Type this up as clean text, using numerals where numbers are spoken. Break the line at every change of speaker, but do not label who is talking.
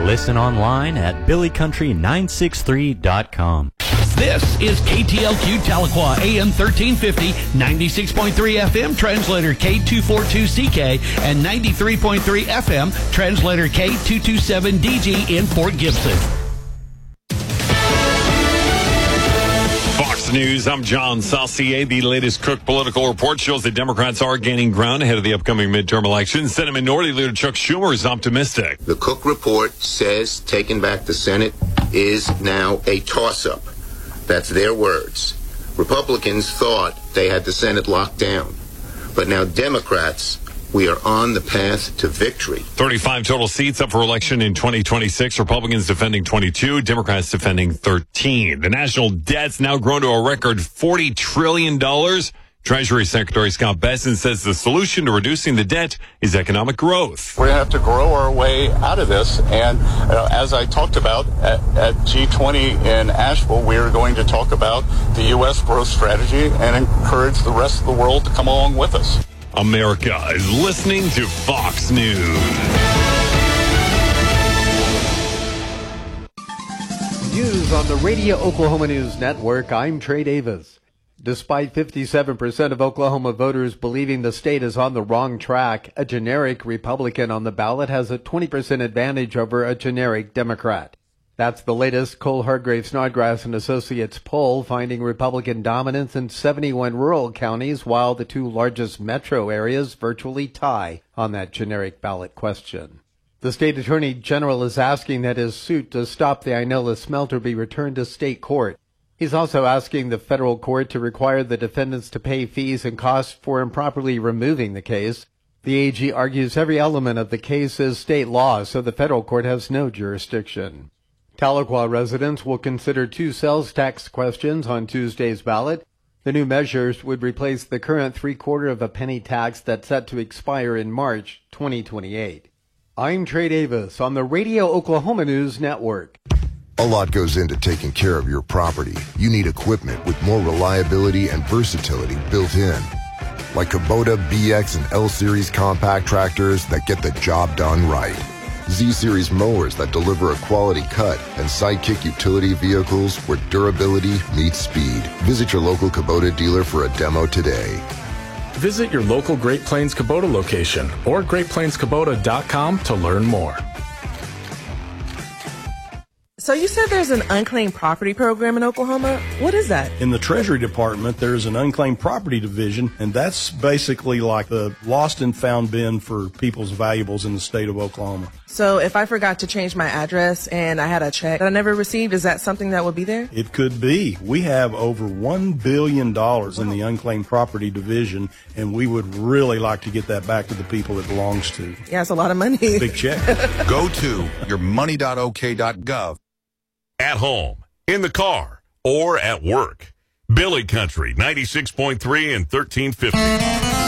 Listen online at billycountry963.com.
This is KTLQ Tahlequah, AM 1350, 96.3 FM, translator K242CK, and 93.3 FM, translator K227DG in Fort Gibson.
Fox News, I'm John Saucier. The latest Cook political report shows that Democrats are gaining ground ahead of the upcoming midterm elections. Senate Minority Leader Chuck Schumer is optimistic.
The Cook report says taking back the Senate is now a toss-up. That's their words. Republicans thought they had the Senate locked down. But now Democrats, we are on the path to victory.
35 total seats up for election in 2026. Republicans defending 22, Democrats defending 13. The national debt's now grown to a record $40 trillion. Treasury Secretary Scott Bessent says the solution to reducing the debt is economic growth.
We're going to have to grow our way out of this. And as I talked about at G20 in Asheville, we are going to talk about the U.S. growth strategy and encourage the rest of the world to come along with us.
America is listening to Fox News.
News on the Radio Oklahoma News Network. I'm Trey Davis. Despite 57% of Oklahoma voters believing the state is on the wrong track, a generic Republican on the ballot has a 20% advantage over a generic Democrat. That's the latest Cole Hargrave Snodgrass and Associates poll, finding Republican dominance in 71 rural counties, while the two largest metro areas virtually tie on that generic ballot question. The state attorney general is asking that his suit to stop the Inola smelter be returned to state court. He's also asking the federal court to require the defendants to pay fees and costs for improperly removing the case. The AG argues every element of the case is state law, so the federal court has no jurisdiction. Tahlequah residents will consider two sales tax questions on Tuesday's ballot. The new measures would replace the current 3/4 of a penny tax that's set to expire in March 2028. I'm Trey Davis on the Radio Oklahoma News Network.
A lot goes into taking care of your property. You need equipment with more reliability and versatility built in. Like Kubota BX and L-Series compact tractors that get the job done right. Z-Series mowers that deliver a quality cut, and Sidekick utility vehicles where durability meets speed. Visit your local Kubota dealer for a demo today.
Visit your local Great Plains Kubota location or GreatPlainsKubota.com to learn more.
So you said there's an unclaimed property program in Oklahoma. What is that?
In the Treasury Department, there's an unclaimed property division, and that's basically like the lost and found bin for people's valuables in the state of Oklahoma.
So if I forgot to change my address and I had a check that I never received, is that something that would be there?
It could be. We have over $1 billion in the unclaimed property division, and we would really like to get that back to the people it belongs to.
Yeah, it's a lot of money.
Big check.
Go to yourmoney.ok.gov.
At home, in the car, or at work. Billy Country, 96.3 and 1350.